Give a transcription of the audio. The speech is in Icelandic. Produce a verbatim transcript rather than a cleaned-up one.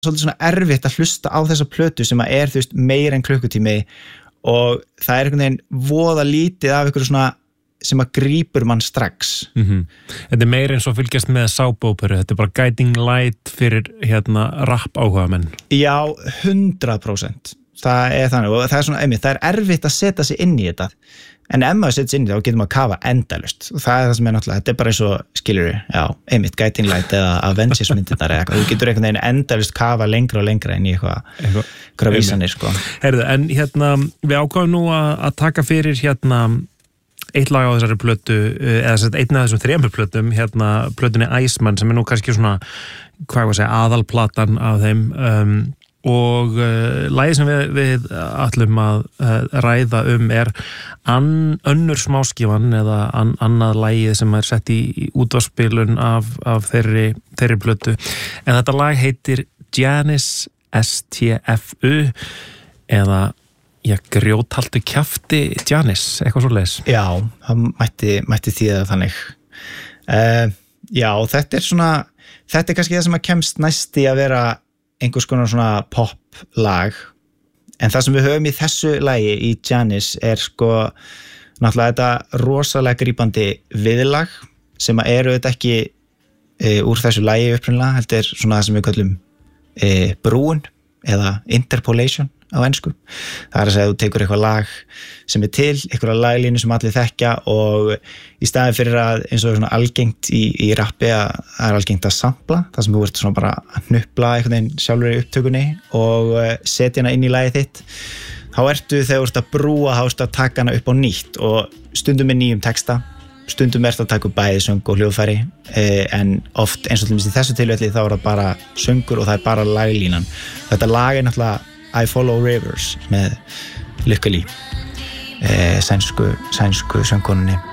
svolítið svona erfitt að hlusta á þessa plötu sem að er, þú veist, meira en klukkutími og það er einhvern veginn voða lítið af einhverju svona sem að grípur mann strax. Mm-hmm. Þetta er meira eins og fylgjast með sápóperu, þetta er bara guiding light fyrir hérna rap áhuga menn. Já, hundrað prósent. Það er þannig og það er svona, einmitt, það er erfitt að setja sig inn í þetta. En ef maður setja sig inn í þetta, þá getur maður að kafa endalaust. Og það er það sem er náttúrulega, þetta er bara eins og skilur, já, einmitt, guiding light eða Avengers-myndirnar eða eitthvað. Þú getur einhvern veginn endalaust kafa lengra og lengra inn í eitthvað, eitthvað vísanir, sko. Heyrðu, en hérna, við ákváðum nú að, að taka fyrir hérna eitt lag á þessari plötu, eða einn af þessum þremur plötum, hérna plötunni Iceman sem er nú kannski svona, hvað ég að segja, aðalplatan af þeim um, og uh, lagið sem við, við ætlum að uh, ræða um er an, önnur smáskífan eða an, annað lagið sem er sett í, í útvarpsspilun af, af þeirri, þeirri plötu en þetta lag heitir Janis S T F U eða Já, grjóthaltu kjafti Janis, eitthvað svoleiðis. Já, það mætti, mætti þýða þannig. Uh, já, þetta er svona, þetta er kannski það sem að kemst næst í að vera einhvers konar svona pop-lag. En það sem við höfum í þessu lagi í Janis er sko, náttúrulega þetta rosalega grípandi viðlag sem að eru þetta ekki e, úr þessu lagi upprunnilega, heldur svona það sem við kallum e, brúin eða interpolation á ensku. Það er að segja að þú tekur eitthvað lag sem er til, eitthvað laglínu sem allir þekkja og í staðin fyrir að eins og svona algengt í, í rappi að það er algengt að sampla, það sem þú ert svona bara að hnuppla einhvern veginn sjálfur í upptökunni og setja hana inn í lagið þitt. Þá ertu þegar þú ert að brúa, þá ertu að taka hana upp á nýtt og stundum með nýjum texta, stundum ertu að taka upp bæði söng og hljóðfæri en oft eins og til í þessu tilfelli þá er það bara söngur og það er bara laglínan. Þetta lag er náttúrulega I Follow Rivers með Lykke Li, sænsku, sænsku söngkonunni.